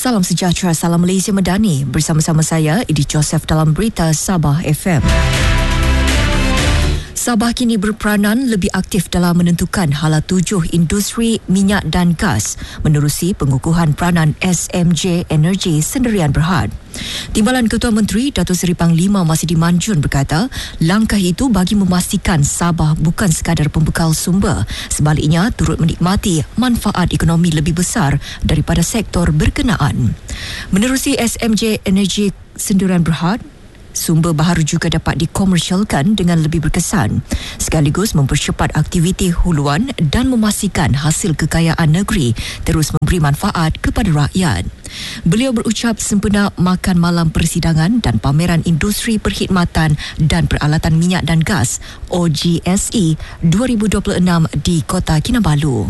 Salam sejahtera, salam Malaysia Madani. Bersama-sama saya, Edi Joseph dalam Berita Sabah FM. Sabah kini berperanan lebih aktif dalam menentukan hala tujuh industri minyak dan gas menerusi pengukuhan peranan SMJ Energy Sendirian Berhad. Timbalan Ketua Menteri Datuk Seri Panglima Masidi Manjun berkata, langkah itu bagi memastikan Sabah bukan sekadar pembekal sumber, sebaliknya turut menikmati manfaat ekonomi lebih besar daripada sektor berkenaan. Menerusi SMJ Energy Sendirian Berhad, sumber baharu juga dapat dikomersialkan dengan lebih berkesan, sekaligus mempercepat aktiviti huluan dan memastikan hasil kekayaan negeri terus memberi manfaat kepada rakyat. Beliau berucap sempena makan malam persidangan dan pameran industri perkhidmatan dan peralatan minyak dan gas OGSE 2026 di Kota Kinabalu.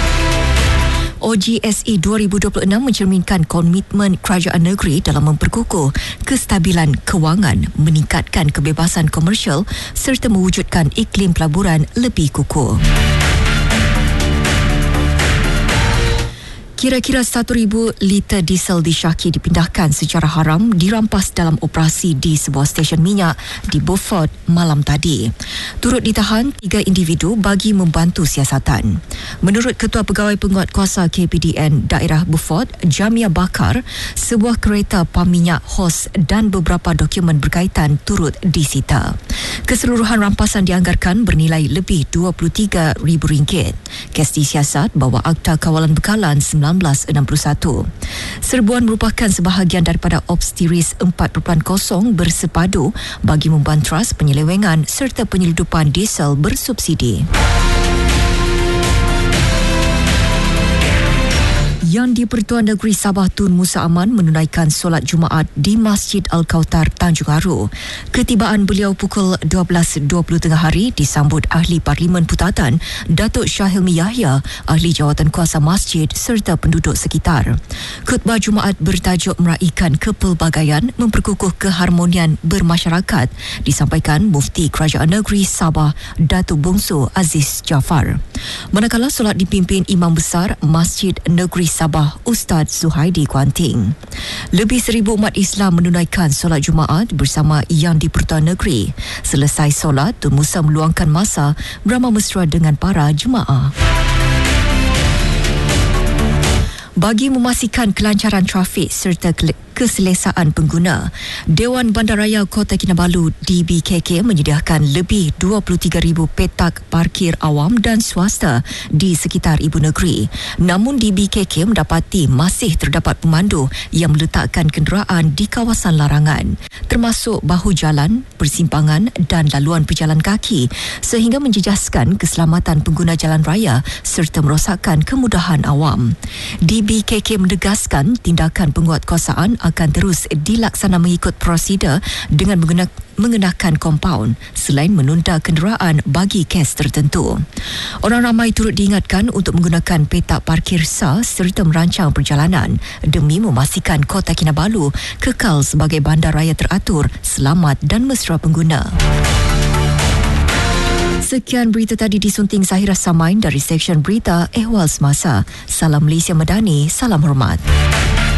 OGSE 2026 mencerminkan komitmen kerajaan negeri dalam memperkukuh kestabilan kewangan, meningkatkan kebebasan komersial serta mewujudkan iklim pelaburan lebih kukuh. Kira-kira 1,000 liter diesel disyaki dipindahkan secara haram dirampas dalam operasi di sebuah stesen minyak di Beaufort malam tadi. Turut ditahan 3 individu bagi membantu siasatan. Menurut Ketua Pegawai Penguatkuasa KPDN Daerah Beaufort, Jamia Bakar, sebuah kereta pam minyak hos dan beberapa dokumen berkaitan turut disita. Keseluruhan rampasan dianggarkan bernilai lebih RM23,000. Kes disiasat bawah Akta Kawalan Bekalan 1961. Serbuan merupakan sebahagian daripada Obstiris 4.0 bersepadu bagi membantras penyelewengan serta penyeludupan diesel bersubsidi. Yang di-Pertuan Negeri Sabah Tun Musa Aman menunaikan solat Jumaat di Masjid Al-Kautar Tanjung Aru. Ketibaan beliau pukul 12.20 tengah hari disambut Ahli Parlimen Putatan Datuk Syahilmi Yahya, Ahli Jawatankuasa Masjid serta penduduk sekitar. Khutbah Jumaat bertajuk meraikan kepelbagaian memperkukuh keharmonian bermasyarakat disampaikan Mufti Kerajaan Negeri Sabah Datuk Bongsu Aziz Jaafar. Manakala solat dipimpin Imam Besar Masjid Negeri Sabah Ustaz Zuhaidi Kuanting. Lebih 1,000 umat Islam menunaikan solat Jumaat bersama Yang di-Pertuan Negeri. Selesai solat, Tun Musa meluangkan masa beramah mesra dengan para jemaah. Bagi memastikan kelancaran trafik serta keselesaan pengguna, Dewan Bandaraya Kota Kinabalu DBKK menyediakan lebih 23,000 petak parkir awam dan swasta di sekitar ibu negeri. Namun DBKK mendapati masih terdapat pemandu yang meletakkan kenderaan di kawasan larangan, termasuk bahu jalan, persimpangan dan laluan pejalan kaki, sehingga menjejaskan keselamatan pengguna jalan raya serta merosakkan kemudahan awam. DBKK menegaskan tindakan penguatkuasaan akan terus dilaksana mengikut prosedur dengan mengenakan kompaun selain menunda kenderaan bagi kes tertentu. Orang ramai turut diingatkan untuk menggunakan petak parkir sah serta merancang perjalanan demi memastikan Kota Kinabalu kekal sebagai bandaraya teratur, selamat dan mesra pengguna. Sekian berita tadi disunting Zahira Samain dari Seksyen Berita Ehwal Semasa. Salam Malaysia Madani, salam hormat.